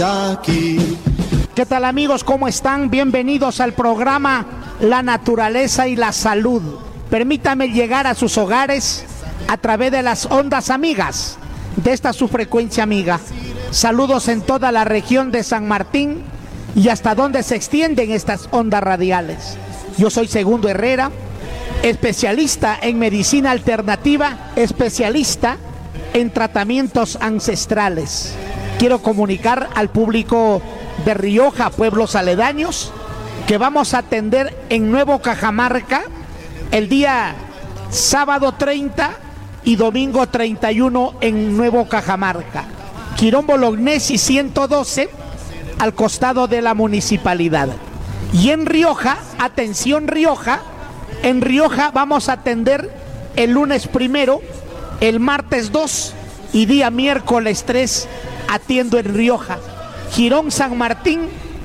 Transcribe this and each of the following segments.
Aquí. ¿Qué tal, amigos? ¿Cómo están? Bienvenidos al programa La Naturaleza y la Salud. Permítame llegar a sus hogares a través de las ondas amigas de esta su frecuencia amiga. Saludos en toda la región de San Martín y hasta donde se extienden estas ondas radiales. Yo soy Segundo Herrera, especialista en medicina alternativa, especialista en tratamientos ancestrales. Quiero comunicar al público de Rioja, pueblos aledaños, que vamos a atender en Nuevo Cajamarca el día sábado 30 y domingo 31 en Nuevo Cajamarca. Quirón Bolognesi 112, al costado de la municipalidad. Y en Rioja, atención Rioja, en Rioja vamos a atender el lunes 1, el martes 2 y día miércoles 3 atiendo en Rioja. Girón San Martín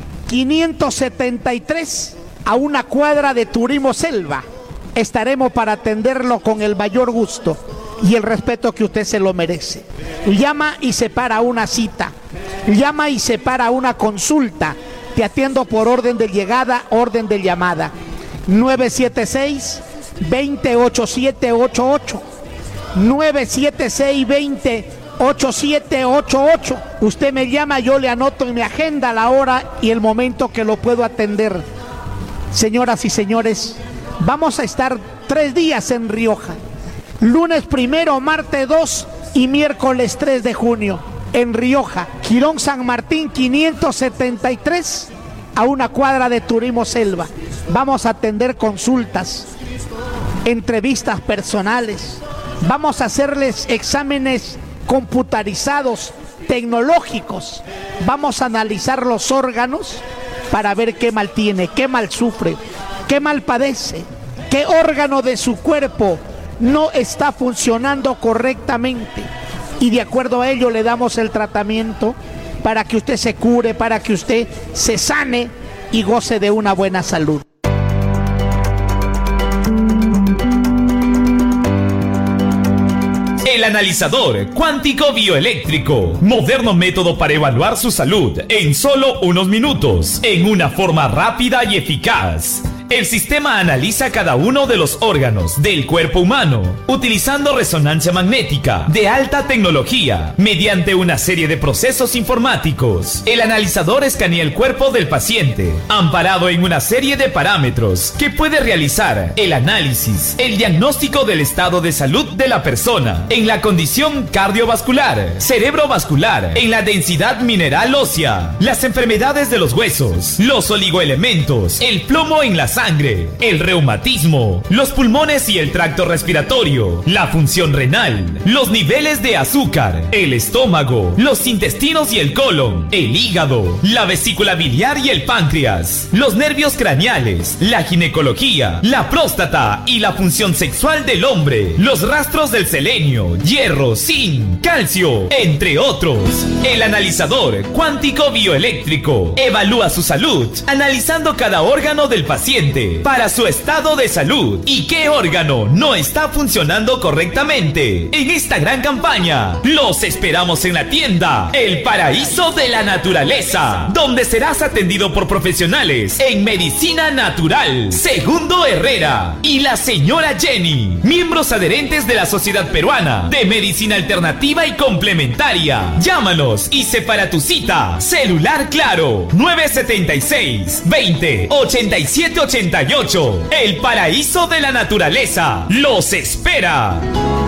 573, a una cuadra de Turismo Selva. Estaremos para atenderlo con el mayor gusto y el respeto que usted se lo merece. Llama y separa una cita, llama y separa una consulta. Te atiendo por orden de llegada, orden de llamada. 976-208788. 976-208788. Usted me llama, yo le anoto en mi agenda la hora y el momento que lo puedo atender. Señoras y señores, vamos a estar 3 días en Rioja. Lunes 1, martes 2 y miércoles 3 de junio. En Rioja, Girón San Martín 573, a una cuadra de Turismo Selva. Vamos a atender consultas, entrevistas personales. Vamos a hacerles exámenes computarizados, tecnológicos. Vamos a analizar los órganos para ver qué mal tiene, qué mal sufre, qué mal padece, qué órgano de su cuerpo no está funcionando correctamente. Y de acuerdo a ello le damos el tratamiento para que usted se cure, para que usted se sane y goce de una buena salud. El analizador cuántico bioeléctrico, moderno método para evaluar su salud en solo unos minutos, en una forma rápida y eficaz. El sistema analiza cada uno de los órganos del cuerpo humano, utilizando resonancia magnética de alta tecnología, mediante una serie de procesos informáticos. El analizador escanea el cuerpo del paciente, amparado en una serie de parámetros que puede realizar el análisis, el diagnóstico del estado de salud de la persona, en la condición cardiovascular, cerebrovascular, en la densidad mineral ósea, las enfermedades de los huesos, los oligoelementos, el plomo en la sangre, el reumatismo, los pulmones y el tracto respiratorio, la función renal, los niveles de azúcar, el estómago, los intestinos y el colon, el hígado, la vesícula biliar y el páncreas, los nervios craneales, la ginecología, la próstata y la función sexual del hombre, los rastros del selenio, hierro, zinc, calcio, entre otros. El analizador cuántico bioeléctrico evalúa su salud analizando cada órgano del paciente para su estado de salud y qué órgano no está funcionando correctamente. En esta gran campaña, los esperamos en la tienda El Paraíso de la Naturaleza, donde serás atendido por profesionales en medicina natural, Segundo Herrera y la señora Jenny, miembros adherentes de la Sociedad Peruana de Medicina Alternativa y Complementaria. Llámanos y separa tu cita. Celular claro, 976-20-8788. El Paraíso de la Naturaleza los espera.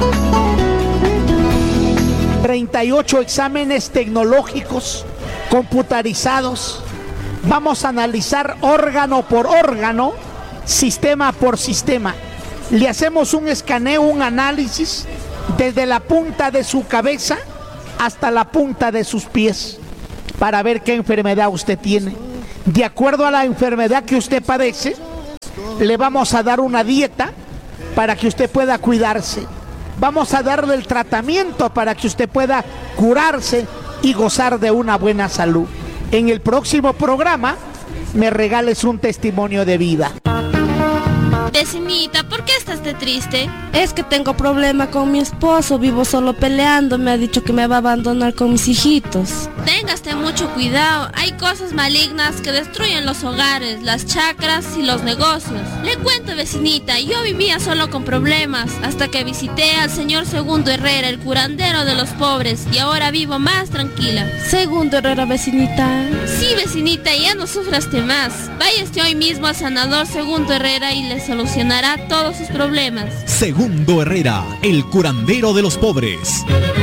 38 exámenes tecnológicos computarizados. Vamos a analizar órgano por órgano, sistema por sistema. Le hacemos un escaneo, un análisis desde la punta de su cabeza hasta la punta de sus pies para ver qué enfermedad usted tiene. De acuerdo a la enfermedad que usted padece, le vamos a dar una dieta para que usted pueda cuidarse. Vamos a darle el tratamiento para que usted pueda curarse y gozar de una buena salud. En el próximo programa me regales un testimonio de vida. Vecinita, ¿por qué estás de triste? Es que tengo problema con mi esposo, vivo solo peleando, me ha dicho que me va a abandonar con mis hijitos. Téngase mucho cuidado, hay cosas malignas que destruyen los hogares, las chacras y los negocios. Le cuento, vecinita, yo vivía solo con problemas hasta que visité al señor Segundo Herrera, el curandero de los pobres, y ahora vivo más tranquila. Segundo Herrera, vecinita. Sí, vecinita, ya no sufraste más. Váyase hoy mismo al sanador Segundo Herrera y le solucionará todos sus problemas. Segundo Herrera, el curandero de los pobres.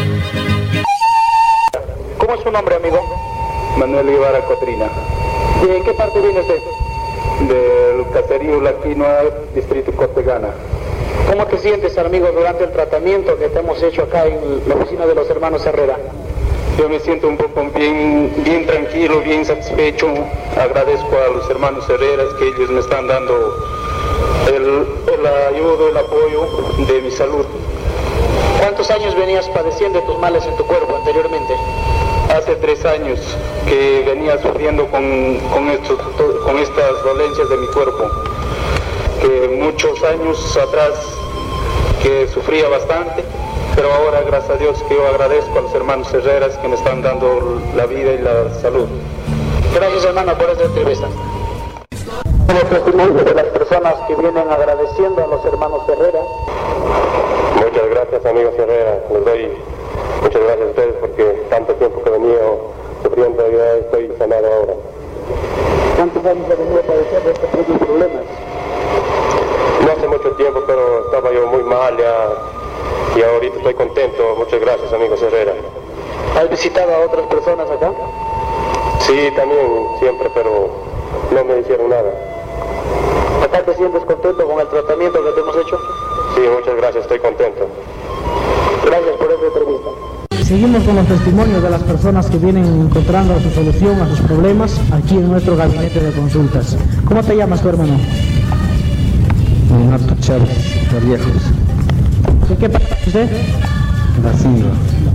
¿Cómo es su nombre, amigo? Manuel Guevara Cotrina. ¿De qué parte viene usted? Del caserío La Quinoa, distrito Cortegana. ¿Cómo te sientes, amigo, durante el tratamiento que te hemos hecho acá en la oficina de los hermanos Herrera? Yo me siento un poco bien tranquilo, bien satisfecho. Agradezco a los hermanos Herreras que ellos me están dando el ayuda, el apoyo de mi salud. ¿Cuántos años venías padeciendo de tus males en tu cuerpo anteriormente? Hace 3 años que venía sufriendo con estas dolencias de mi cuerpo. Que muchos años atrás que sufría bastante, pero ahora, gracias a Dios, que yo agradezco a los hermanos Herreras que me están dando la vida y la salud. Gracias, hermano, por esta entrevista. Como testimonio de las personas que vienen agradeciendo a los hermanos Herrera. Muchas gracias, amigos Herrera. Les doy muchas gracias a ustedes porque tanto tiempo que he venido sufriendo, ya estoy sanado ahora. ¿Cuántos años he venido padeciendo estos propios problemas? No hace mucho tiempo, pero estaba yo muy mal ya y ahorita estoy contento. Muchas gracias, amigos Herrera. ¿Has visitado a otras personas acá? Sí, también, siempre, pero no me hicieron nada. ¿Acá te sientes contento con el tratamiento que te hemos hecho? Sí, muchas gracias, estoy contento. Gracias por esta entrevista. Seguimos con los testimonios de las personas que vienen encontrando su solución a sus problemas aquí en nuestro gabinete de consultas. ¿Cómo te llamas tu hermano? Leonardo Chávez, Vallejo. ¿De qué parte es usted? La Silva.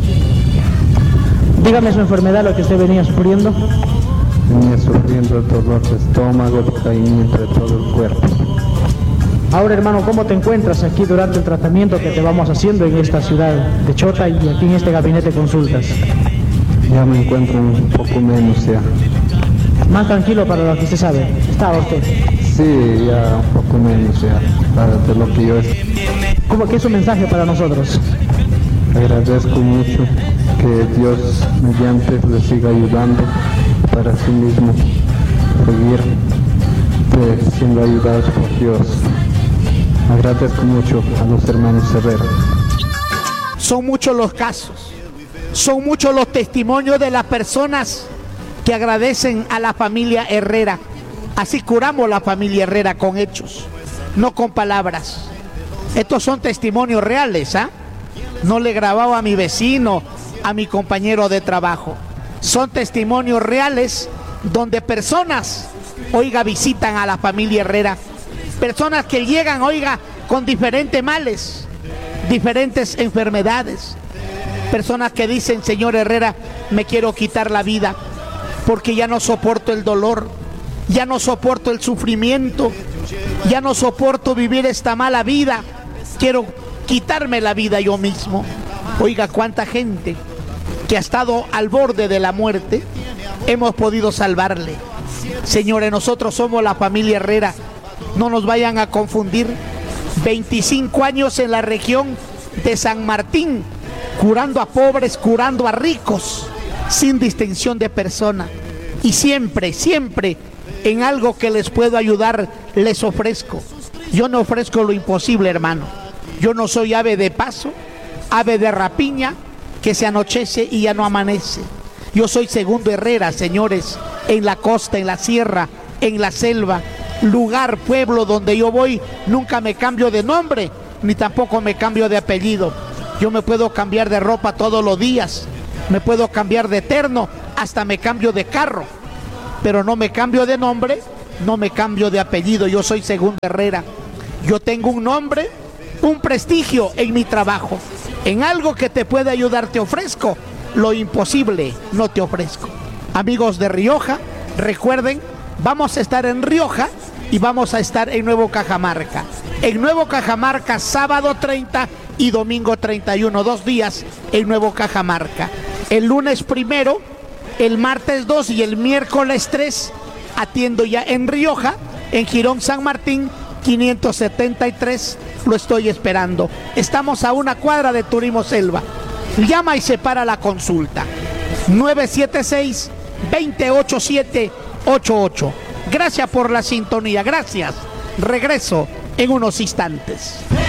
Dígame su enfermedad, lo que usted venía sufriendo. Venía sufriendo dolor de estómago, decaimiento de todo el cuerpo. Ahora, hermano, ¿cómo te encuentras aquí durante el tratamiento que te vamos haciendo en esta ciudad de Chota y aquí en este gabinete de consultas? Ya me encuentro un poco menos ya. Más tranquilo para lo que usted sabe. ¿Estaba usted? Sí, ya un poco menos ya, para de lo que yo es. ¿Qué es su mensaje para nosotros? Agradezco mucho que Dios mediante le siga ayudando para sí mismo seguir siendo ayudados por Dios. Agradezco mucho a los hermanos Herrera. Son muchos los casos, son muchos los testimonios de las personas que agradecen a la familia Herrera. Así curamos la familia Herrera, con hechos, no con palabras. Estos son testimonios reales, ¿ah? No le grababa a mi vecino, a mi compañero de trabajo. Son testimonios reales donde personas, oiga, visitan a la familia Herrera. Personas que llegan, oiga, con diferentes males, diferentes enfermedades. Personas que dicen, señor Herrera, me quiero quitar la vida porque ya no soporto el dolor, ya no soporto el sufrimiento, ya no soporto vivir esta mala vida, quiero quitarme la vida yo mismo. Oiga, cuánta gente que ha estado al borde de la muerte, hemos podido salvarle. Señores, nosotros somos la familia Herrera, no nos vayan a confundir. 25 años en la región de San Martín, curando a pobres, curando a ricos, sin distinción de persona. Y siempre, siempre, en algo que les puedo ayudar, les ofrezco. Yo no ofrezco lo imposible, hermano. Yo no soy ave de paso, ave de rapiña, que se anochece y ya no amanece. Yo soy Segundo Herrera, señores, en la costa, en la sierra, en la selva, lugar, pueblo donde yo voy, nunca me cambio de nombre, ni tampoco me cambio de apellido. Yo me puedo cambiar de ropa todos los días, me puedo cambiar de terno, hasta me cambio de carro, pero no me cambio de nombre, no me cambio de apellido. Yo soy Segundo Herrera. Yo tengo un nombre, un prestigio en mi trabajo. En algo que te puede ayudar te ofrezco, lo imposible no te ofrezco. Amigos de Rioja, recuerden, vamos a estar en Rioja y vamos a estar en Nuevo Cajamarca. En Nuevo Cajamarca, sábado 30 y domingo 31, 2 días en Nuevo Cajamarca. El lunes 1 El martes 2 y el miércoles 3 atiendo ya en Rioja, en Girón San Martín, 573. Lo estoy esperando. Estamos a una cuadra de Turismo Selva. Llama y separa la consulta. 976-28788. Gracias por la sintonía. Gracias. Regreso en unos instantes.